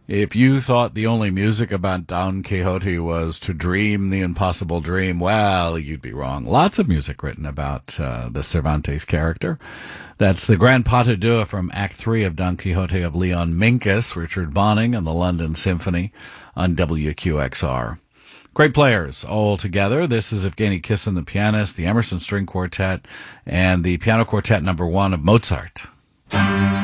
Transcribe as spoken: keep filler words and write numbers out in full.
If you thought the only music about Don Quixote was to dream the impossible dream, well, you'd be wrong. Lots of music written about uh, the Cervantes character. That's the Grand Pas de Deux from Act Three of Don Quixote of Leon Minkus, Richard Bonning, and the London Symphony on W Q X R. Great players all together. This is Evgeny Kissin, the pianist, the Emerson String Quartet, and the Piano Quartet number one of Mozart.